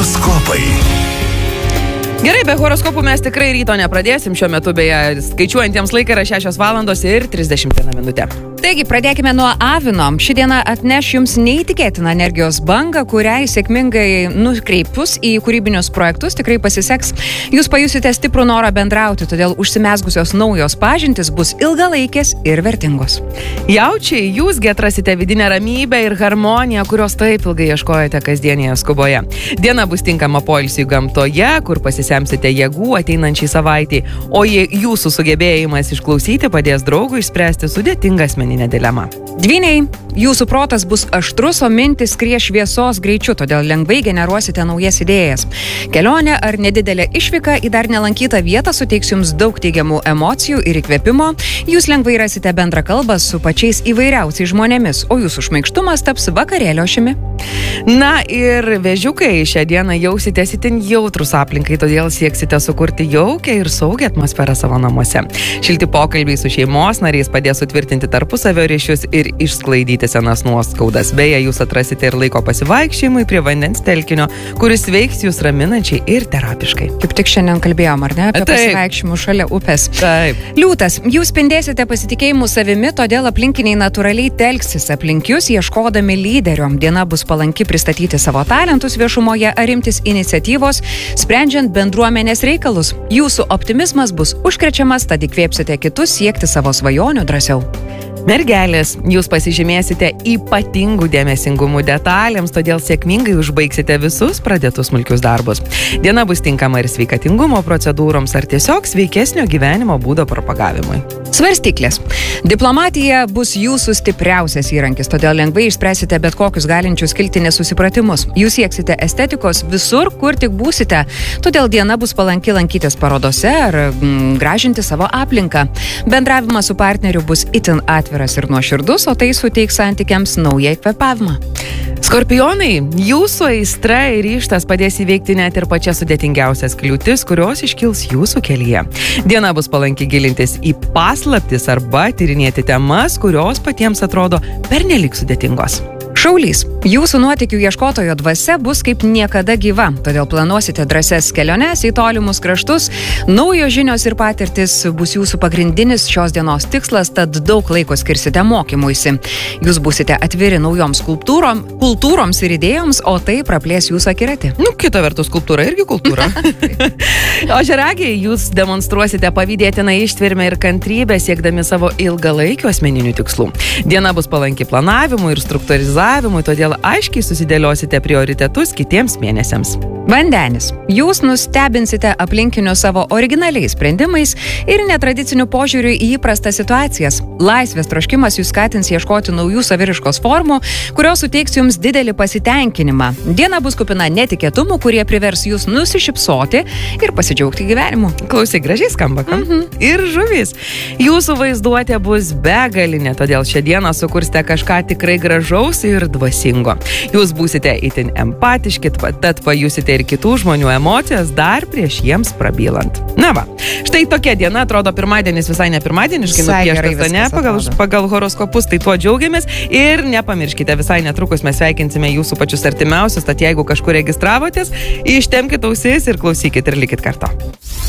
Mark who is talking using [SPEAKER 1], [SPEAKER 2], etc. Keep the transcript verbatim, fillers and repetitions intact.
[SPEAKER 1] Horoskopai.
[SPEAKER 2] Gerai, be horoskopų mes tikrai ryto nepradėsim. Šiuo metu beje skaičiuojantiems laiką yra šešios valandos ir trisdešimt viena minutė.
[SPEAKER 3] Taigi, pradėkime nuo avino. Ši diena atneš jums neįtikėtiną energijos bangą, kuriai sėkmingai nukreipus į kūrybinius projektus tikrai pasiseks. Jūs pajusite stiprų norą bendrauti, todėl užsimezgusios naujos pažintys bus ilgalaikės ir vertingos.
[SPEAKER 2] Jaučiai, jūsgi atrasite vidinę ramybę ir harmoniją, kurios taip ilgai ieškojate kasdienėje skuboje. Diena bus tinkama poilsiui gamtoje, kur pasisemsite jėgų ateinančiai savaitį, o jūsų sugebėjimas išklausyti padės draugui išspręsti sudėtingą asmeninę dilemą.
[SPEAKER 3] Dvyniai, jūsų protas bus aštrus, o mintis skries šviesos greičiu, todėl lengvai generuosite naujas idėjas. Kelionė ar nedidelė išvyka į dar nelankytą vietą suteiks jums daug teigiamų emocijų ir įkvėpimo. Jūs lengvai rasite bendrą kalbą su pačiais įvairiausiais žmonėmis, o jūsų šmaikštumas taps vakarėlio šimi.
[SPEAKER 2] Na ir vėžiukai, šią dieną jausitės itin jautrus aplinkai, todėl sieksite sukurti jaukią ir saugią atmosferą savo namuose. Šilti pokalbiai su šeimos nariais padės sutvirtinti tarpusavio ryšius ir išsklaidyti senas nuoskaudas. Beje, jūs atrasite ir laiko pasivaikščiojimui prie vandens telkinio, kuris veiks jūs raminančiai ir terapiškai.
[SPEAKER 3] Kaip tik šiandien kalbėjom, ar ne? Apie
[SPEAKER 2] Taip.
[SPEAKER 3] pasivaikščiojimų šalia upės.
[SPEAKER 2] Taip.
[SPEAKER 3] Liūtas, jūs spindėsite pasitikėjimu savimi, todėl aplinkiniai natūraliai telksis aplink jūs, ieškodami lyderio. Diena bus palanki pristatyti savo talentus viešumoje ar imtis iniciatyvos, sprendžiant bendruomenės reikalus. Jūsų optimizmas bus užkrečiamas, tad įkvėpsite kitus siekti savo svajonių drąsiau.
[SPEAKER 2] Mergelės, jūs pasižymėsite ypatingų dėmesingumų detalėms, todėl sėkmingai užbaigsite visus pradėtus smulkius darbus. Diena bus tinkama ir sveikatingumo procedūroms ar tiesiog sveikesnio gyvenimo būdo propagavimui.
[SPEAKER 3] Svarstyklės. Diplomatija bus jūsų stipriausias įrankis, todėl lengvai išspręsite bet kokius galinčius kilti nesusipratimus. Jūs sieksite estetikos visur, kur tik būsite, todėl diena bus palanki lankytis parodose ar mm, gražinti savo aplinką. Bendravimas su partneriu bus itin atviras ir nuoširdus, o tai suteiks santykiams naują įkvėpavimą.
[SPEAKER 2] Skorpionai, jūsų aistra ir ryžtas padės įveikti net ir pačias sudėtingiausias kliūtis, kurios iškils jūsų kelyje. Diena bus palanki gilintis į paslaptis arba tyrinėti temas, kurios patiems atrodo pernelyg sudėtingos.
[SPEAKER 3] Šaulys, jūsų nuotykių ieškotojo dvasia bus kaip niekada gyva, todėl planuosite drąsias keliones į tolimus kraštus. Naujos žinios ir patirtis bus jūsų pagrindinis šios dienos tikslas, tad daug laiko skirsite mokymuisi. Jūs būsite atviri naujoms kultūrom, kultūroms ir idėjoms, o tai praplės jūsų akiratį.
[SPEAKER 2] Nu, kita vertus, kultūra irgi kultūra. O žeragiai, jūs demonstruosite pavydėtiną ištvermę ir kantrybę, siekdami savo ilgalaikių asmeninių tikslų. Diena bus palanki planavimui ir struktūrizavimui, todėl aiškiai susidėliosite prioritetus kitiems mėnesiams.
[SPEAKER 3] Vandenis. Jūs nustebinsite aplinkinių savo originaliais sprendimais ir netradicinių požiūrių į įprastas situacijas. Laisvės troškimas jūs skatins ieškoti naujų saviriškos formų, kurios suteiks jums didelį pasitenkinimą. Diena bus kupina netikėtumų, kurie privers jūs nusišypsoti ir pasidžiaugti gyvenimu.
[SPEAKER 2] Klausyk, gražiai skamba, kam?
[SPEAKER 3] Mhm.
[SPEAKER 2] Ir žuvis. Jūsų vaizduotė bus begalinė, todėl šią dieną sukursite kažką tikrai gražaus ir dvasingo. Jūs būsite itin empatiški, tad pajusite ir kitų žmonių emocijas dar prieš jiems prabylant. Na va, štai tokia diena, atrodo pirmadienis visai ne pirmadieniškai nupieštas, ne, pagal, pagal horoskopus, tai tuo džiaugiamės ir nepamirškite, visai netrukus mes sveikinsime jūsų pačius artimiausius, tad jeigu kažkur registravotės, ištempkite ausis ir klausykit ir likit kartu.